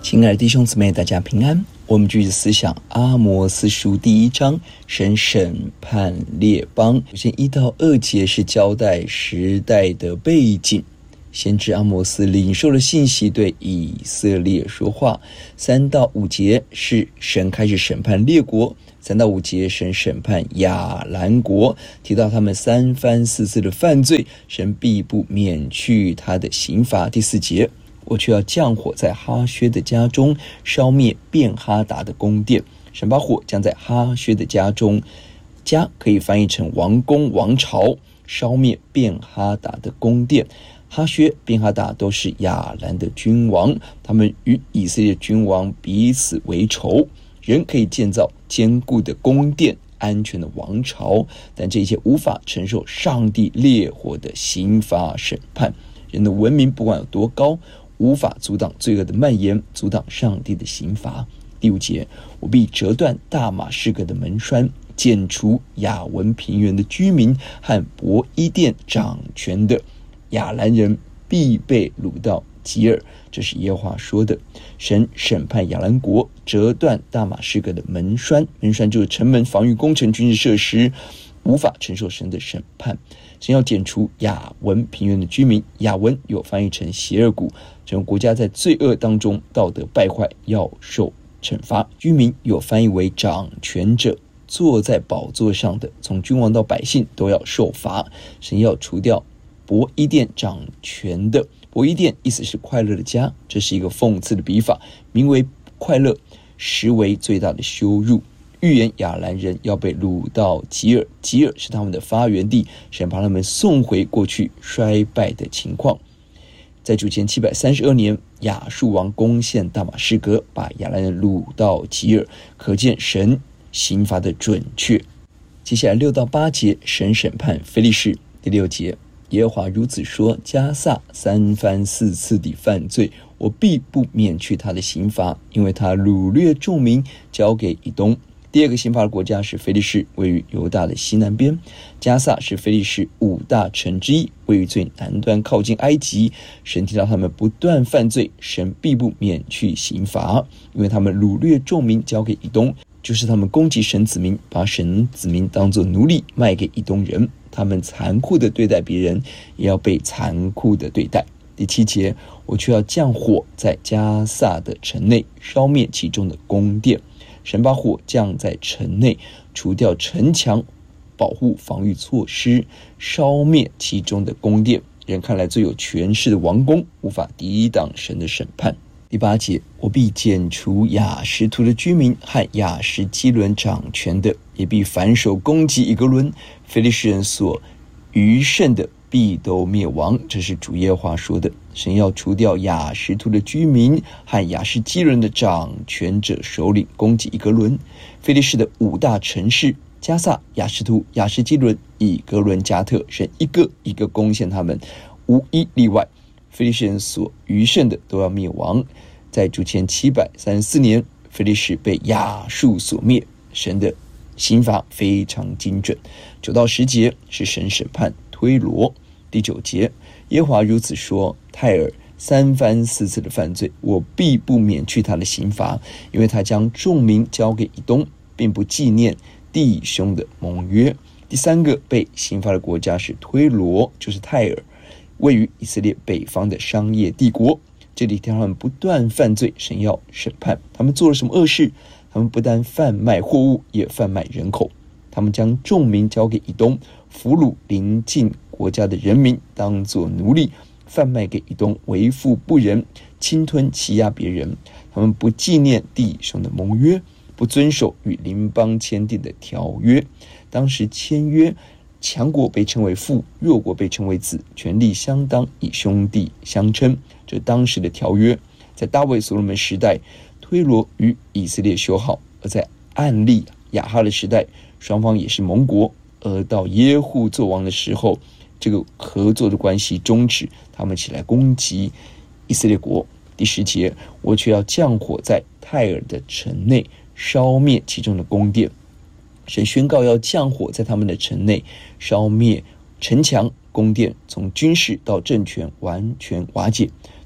亲爱的弟兄姊妹，大家平安。我们继续思想阿摩司书第1章，神审判列邦。首先1到2节是交代时代的背景，先知阿摩司领受了信息，对以色列说话。3到5节是神开始审判列国。3到5节神审判亚兰国，提到他们3番4次的犯罪，神必不免去他的刑罚。第4节，我却要降火在哈薛的家中，烧灭便哈达的宫殿。神把火降在哈薛的家中，家可以翻译成王宫、王朝，烧灭便哈达的宫殿。哈薛、便哈达都是亚兰的君王，他们与以色列君王彼此为仇。人可以建造坚固的宫殿、安全的王朝，但这一切无法承受上帝烈火的刑罚审判。人的文明不管有多高，无法阻挡罪恶的蔓延，阻挡上帝的刑罚。第5节，我必折断大马士革的门栓，剪除亚文平原的居民和伯伊甸掌权的亚兰人，必被掳到吉尔。这是耶和华说的。神审判亚兰国，折断大马士革的门栓，门栓就是城门、防御工程、军事设施，无法承受神的审判。神要剪除亚文平原的居民，亚文有翻译成邪恶谷，整个国家在罪恶当中道德败坏，要受惩罚。居民有翻译为掌权者，坐在宝座上的，从君王到百姓都要受罚。神要除掉伯伊甸掌权的，伯伊甸意思是快乐的家，这是一个讽刺的笔法，名为快乐，实为最大的羞辱。预言亚兰人要被掳到吉尔，吉尔是他们的发源地，神把他们送回过去衰败的情况。在主前732年，亚述王攻陷大马士革，把亚兰人掳到吉尔，可见神刑罚的准确。接下来6到8节，神审判非利士。第6节，耶和华如此说：迦萨3番4次的犯罪，我必不免去他的刑罚，因为他掳掠众民，交给以东。第2个刑罚的国家是非利士，位于犹大的西南边。迦萨是非利士5大城之一，位于最南端，靠近埃及。神提到他们不断犯罪，神必不免去刑罚，因为他们掳掠众民，交给以东，就是他们攻击神子民，把神子民当作奴隶卖给以东人。他们残酷的对待别人，也要被残酷的对待。第7节，我却要降火在迦萨的城内，烧灭其中的宫殿。神把火降在城内，除掉城墙、保护防御措施，烧灭其中的宫殿。人看来最有权势的王宫，无法抵挡神的审判。第8节，我必剪除亚实突的居民和亚实基伦掌权的，也必反手攻击以格伦。非利士人所余剩的必都灭亡，这是主耶和华说的。神要除掉亚实突的居民和亚实基伦的掌权者首领，攻击以格伦。非利士的5大城市迦萨、亚实突、亚实基伦、以格伦、加特，神一个一个攻陷他们，无一例外。非利士人所余剩的都要灭亡。在主前734年，非利士被亚述所灭，神的刑罚非常精准。9到10节是神审判推罗。第9节，耶和华如此说：泰尔3番4次的犯罪，我必不免去他的刑罚，因为他将众民交给以东，并不纪念弟兄的盟约。第3个被刑罚的国家是推罗，就是泰尔，位于以色列北方的商业帝国。这里他们不断犯罪，神要审判他们做了什么恶事。他们不但贩卖货物，也贩卖人口。他们将众民交给以东，俘虏邻近国家的人民当作奴隶，贩卖给以东，为富不仁，侵吞欺压别人。他们不纪念弟兄的盟约，不遵守与邻邦签订的条约。当时签约，强国被称为父，弱国被称为子，权力相当，以兄弟相称。这是当时的条约。在大卫所罗门时代，推罗与以色列修好；而在暗利亚哈的时代，双方也是盟国。而到耶户做王的时候，这个合作的关系终止，他们起来攻击以色列国。第10节，我却要降火在泰尔的城内，烧灭其中的宫殿。神宣告要降火在他们的城内，烧灭城墙、宫殿，从军事到政权完全瓦解。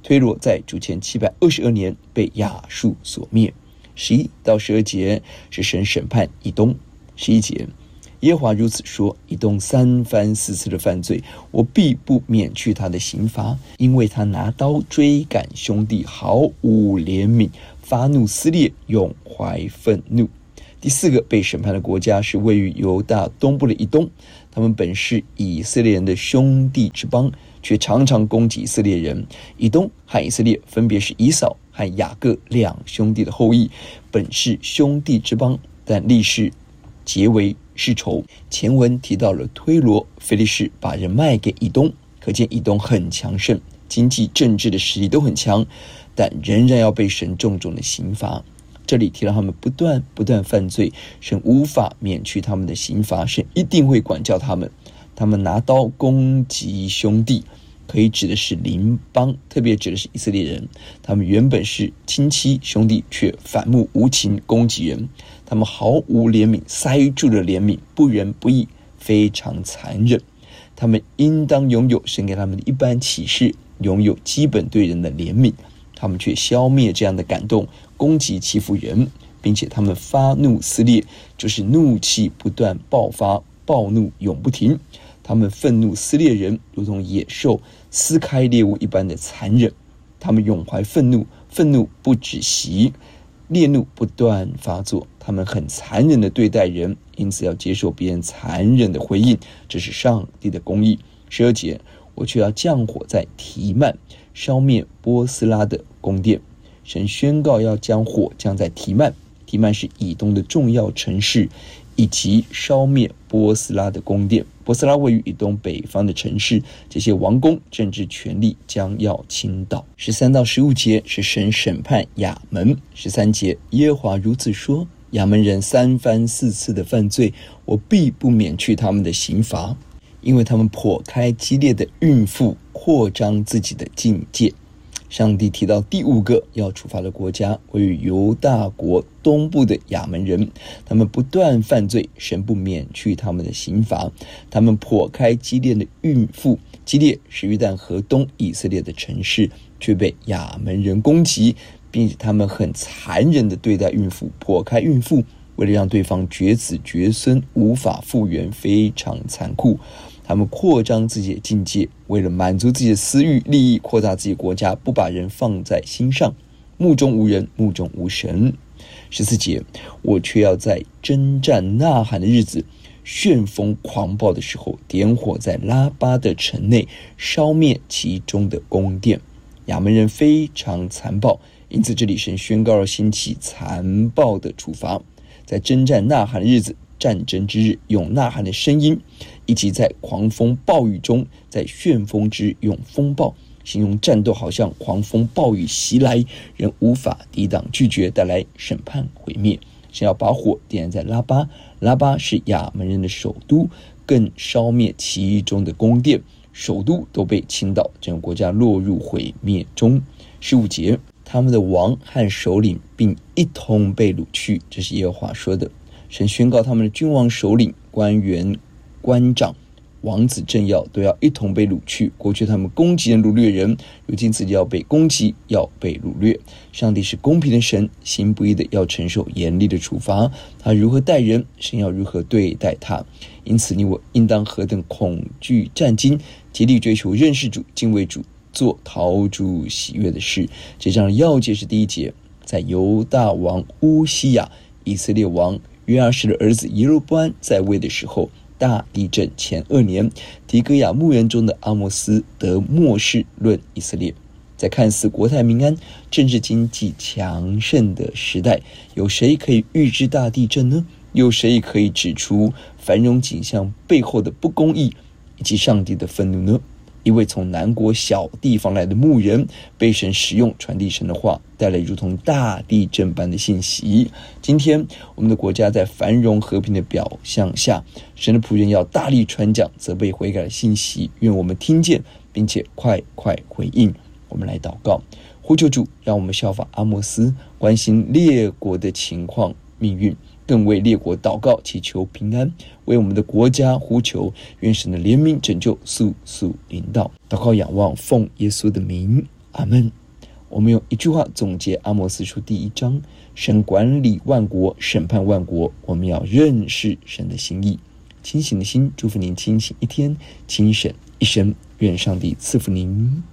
推罗在主前722年被亚述所灭。11到12节是神审判以东。11节，耶和华如此说：以东3番4次的犯罪，我必不免去他的刑罚，因为他拿刀追赶兄弟，毫无怜悯，发怒撕裂，永怀愤怒。第4个被审判的国家是位于犹大东部的以东，他们本是以色列人的兄弟之邦，却常常攻击以色列人。以东和以色列分别是以扫和雅各2兄弟的后裔，本是兄弟之邦，但历世结为世仇。前文提到了推罗、非利士把人卖给以东，可见以东很强盛，经济政治的实力都很强，但仍然要被神重重的刑罚。这里提到他们不断犯罪，神无法免去他们的刑罚，神一定会管教他们。他们拿刀攻击兄弟，可以指的是邻邦，特别指的是以色列人。他们原本是亲戚兄弟，却反目无情攻击人。他们毫无怜悯，塞住了怜悯，不仁不义，非常残忍。他们应当拥有神给他们的一般启示，拥有基本对人的怜悯，他们却消灭这样的感动，攻击欺负人，并且他们发怒撕裂，就是怒气不断爆发，暴怒永不停。他们愤怒撕裂人，如同野兽撕开猎物一般的残忍。他们永怀愤怒，愤怒不止息，烈怒不断发作。他们很残忍的对待人，因此要接受别人残忍的回应，这是上帝的公义。12节，我却要降火在提曼，烧灭波斯拉的宫殿。神宣告要将火降在提曼，提曼是以东的重要城市，以及烧灭波斯拉的宫殿。波斯拉位于以东北方的城市，这些王宫政治权力将要倾倒。13到15节是神审判亚门。13节，耶和华如此说：亚门人3番4次的犯罪，我必不免去他们的刑罚，因为他们剖开激烈的孕妇，扩张自己的境界。上帝提到第5个要处罚的国家，位于犹大国东部的亚门人。他们不断犯罪，神不免去他们的刑罚。他们剖开基列的孕妇，基列是约旦河东以色列的城市，却被亚门人攻击，并且他们很残忍地对待孕妇，剖开孕妇，为了让对方绝子绝孙，无法复原，非常残酷。他们扩张自己的境界，为了满足自己的私欲利益，扩大自己的国家，不把人放在心上，目中无人，目中无神。14节，我却要在征战呐喊的日子，旋风狂暴的时候，点火在拉巴的城内，烧灭其中的宫殿。亚门人非常残暴，因此这里神宣告了兴起残暴的处罚。在征战呐喊的日子，战争之日，用呐喊的声音，以及在狂风暴雨中，在旋风之日用风暴，形容战斗好像狂风暴雨袭来，人无法抵挡拒绝，带来审判毁灭。神要把火点燃在拉巴，拉巴是亚门人的首都，更烧灭其中的宫殿，首都都被倾倒，整个国家落入毁灭中。15节，他们的王和首领并一同被掳去，这是耶和华说的。神宣告他们的君王、首领、官员、官长、王子、政要都要一同被掳去。过去他们攻击人、掳掠人，如今自己要被攻击，要被掳掠。上帝是公平的神，行不义的要承受严厉的处罚。他如何待人，神要如何对待他。因此你我应当何等恐惧战兢，竭力追求认识主、敬畏主，做讨主喜悦的事。这章的要节是第1节，在犹大王乌西亚、以色列王约阿施的儿子耶罗波安在位的时候，大地震前2年，提格亚牧人中的阿摩斯得默示论以色列。在看似国泰民安、政治经济强盛的时代，有谁可以预知大地震呢？有谁可以指出繁荣景象背后的不公义以及上帝的愤怒呢？一位从南国小地方来的牧人，被神使用传递神的话，带来如同大地震般的信息。今天我们的国家在繁荣和平的表象下，神的仆人要大力传讲责备悔改的信息，愿我们听见并且快快回应。我们来祷告，呼求主，让我们效法阿摩斯，关心列国的情况命运，更为列国祷告，祈求平安，为我们的国家呼求，愿神的怜悯拯救速速临到。祷告仰望，奉耶稣的名， 阿们。我们用一句话总结阿摩司书第1章：神管理万国，审判万国，我们要认识神的心意。清醒的心，祝福您清醒一天，清醒一生。愿上帝赐福您。